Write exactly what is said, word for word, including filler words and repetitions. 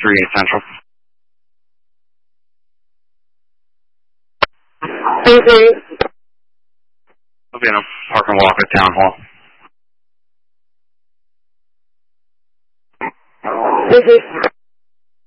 three eight Central. three three. I'll be in a park and walk at Town Hall. three three.